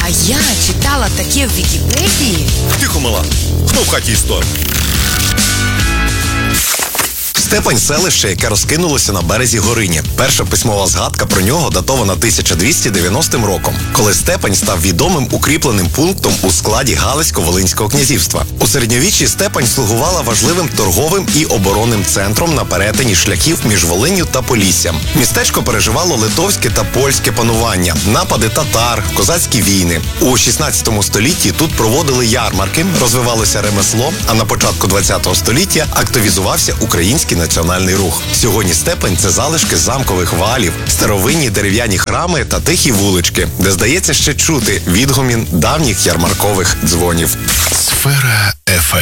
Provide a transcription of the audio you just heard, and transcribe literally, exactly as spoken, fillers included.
А я читала таке в Вікіпедії. Тихо, мала. Хто в хаті історик? Степань – селище, яке розкинулося на березі Горині. Перша письмова згадка про нього датована тисяча двісті дев'яностим роком, коли Степань став відомим укріпленим пунктом у складі Галицько-Волинського князівства. У середньовіччі Степань слугувала важливим торговим і оборонним центром на перетині шляхів між Волинню та Поліссям. Містечко переживало литовське та польське панування, напади татар, козацькі війни. У шістнадцятому столітті тут проводили ярмарки, розвивалося ремесло, а на початку ХХ століття активізувався український національний рух. Сьогодні Степань – це залишки замкових валів, старовинні дерев'яні храми та тихі вулички, де, здається, ще чути відгомін давніх ярмаркових дзвонів. Сфера еф ем.